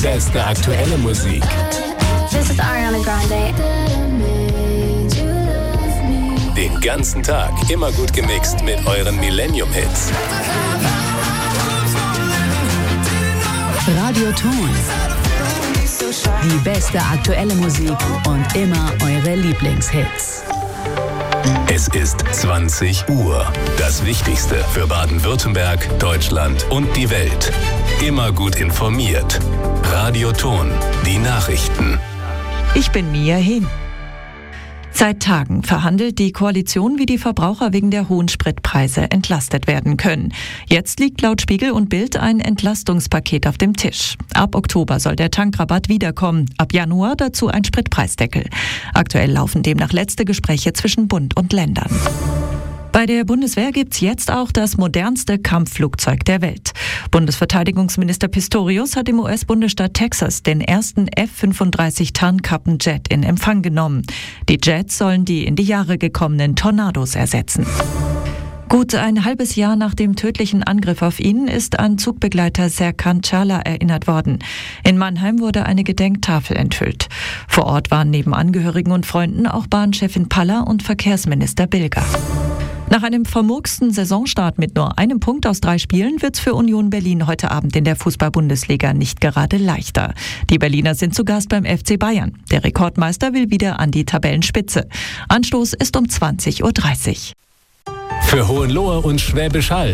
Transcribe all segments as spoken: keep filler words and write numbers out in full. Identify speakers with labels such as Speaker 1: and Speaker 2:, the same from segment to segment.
Speaker 1: Beste aktuelle Musik.
Speaker 2: This is Ariana Grande.
Speaker 1: Den ganzen Tag immer gut gemixt mit euren Millennium-Hits.
Speaker 3: Radioton. Die beste aktuelle Musik und immer eure Lieblingshits.
Speaker 1: Es ist zwanzig Uhr. Das Wichtigste für Baden-Württemberg, Deutschland und die Welt. Immer gut informiert. Radioton. Die Nachrichten.
Speaker 4: Ich bin Mia Hehn. Seit Tagen verhandelt die Koalition, wie die Verbraucher wegen der hohen Spritpreise entlastet werden können. Jetzt liegt laut Spiegel und Bild ein Entlastungspaket auf dem Tisch. Ab Oktober soll der Tankrabatt wiederkommen, ab Januar dazu ein Spritpreisdeckel. Aktuell laufen demnach letzte Gespräche zwischen Bund und Ländern. Bei der Bundeswehr gibt's jetzt auch das modernste Kampfflugzeug der Welt. Bundesverteidigungsminister Pistorius hat im U S-Bundesstaat Texas den ersten F fünfunddreißig Tarnkappenjet in Empfang genommen. Die Jets sollen die in die Jahre gekommenen Tornados ersetzen. Gut ein halbes Jahr nach dem tödlichen Angriff auf ihn ist an Zugbegleiter Serkan Çağlar erinnert worden. In Mannheim wurde eine Gedenktafel enthüllt. Vor Ort waren neben Angehörigen und Freunden auch Bahnchefin Paller und Verkehrsminister Bilger. Nach einem vermurksten Saisonstart mit nur einem Punkt aus drei Spielen wird's für Union Berlin heute Abend in der Fußball-Bundesliga nicht gerade leichter. Die Berliner sind zu Gast beim F C Bayern. Der Rekordmeister will wieder an die Tabellenspitze. Anstoß ist um zwanzig Uhr dreißig.
Speaker 1: Für Hohenlohe und Schwäbisch Hall.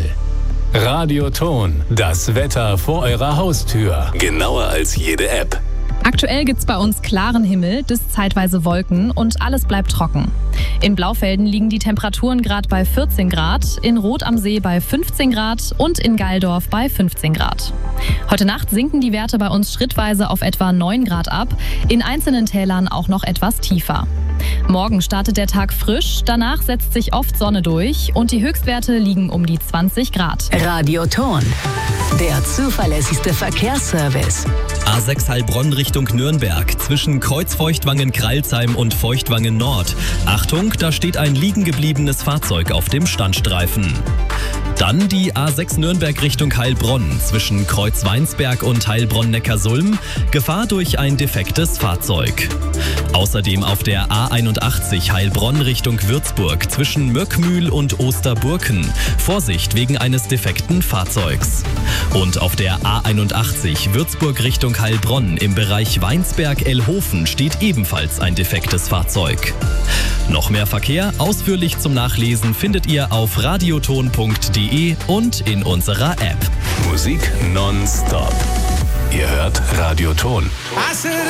Speaker 1: Radioton. Das Wetter vor eurer Haustür. Genauer als jede App.
Speaker 5: Aktuell gibt's bei uns klaren Himmel, bis zeitweise Wolken und alles bleibt trocken. In Blaufelden liegen die Temperaturen gerade bei vierzehn Grad, in Rot am See bei fünfzehn Grad und in Geildorf bei fünfzehn Grad. Heute Nacht sinken die Werte bei uns schrittweise auf etwa neun Grad ab, in einzelnen Tälern auch noch etwas tiefer. Morgen startet der Tag frisch, danach setzt sich oft Sonne durch und die Höchstwerte liegen um die zwanzig Grad.
Speaker 3: Radioton. Der zuverlässigste Verkehrsservice.
Speaker 6: A sechs Heilbronn Richtung Nürnberg, zwischen Kreuzfeuchtwangen-Kralsheim und Feuchtwangen Nord. Achtung, da steht ein liegen gebliebenes Fahrzeug auf dem Standstreifen. Dann die A sechs Nürnberg Richtung Heilbronn, zwischen Kreuzweinsberg und Heilbronn-Neckarsulm. Gefahr durch ein defektes Fahrzeug. Außerdem auf der A einundachtzig Heilbronn Richtung Würzburg, zwischen Möckmühl und Osterburken. Vorsicht wegen eines defekten Fahrzeugs. Und auf der A einundachtzig Würzburg Richtung Heilbronn im Bereich Weinsberg-Elhofen steht ebenfalls ein defektes Fahrzeug. Noch mehr Verkehr ausführlich zum Nachlesen findet ihr auf radioton punkt de und in unserer App.
Speaker 1: Musik nonstop. Ihr hört Radioton.